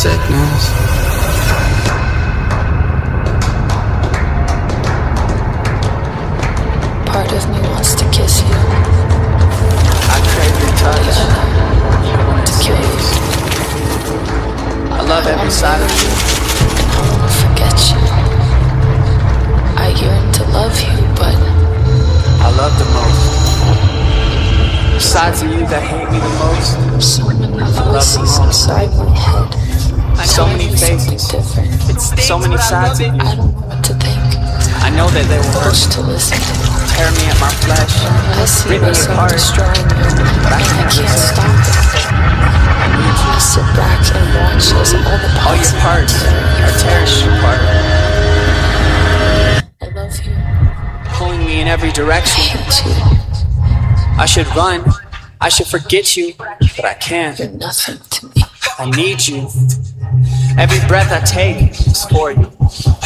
sickness. Part of me wants to kiss you. I crave your touch. Even when it stays. I love every side of you. And I won't forget you. I yearn to love you, but I love the most. Sides of you that hate me the most. so many love the voices most. inside my head. So many faces. Different. So many sides of you. I don't know what to think. I know that they will hurt. Push to listen. Tear me at my flesh. I see Rip me myself apart. destroying you, But I and I can't can't resist. stop it. I sit back and watch as all the All your parts are tearing me apart. I love you. Pulling me in every I direction. hate you. I should run. I should forget you. But I can't. You're nothing to me. I need you. Every breath I take is for you.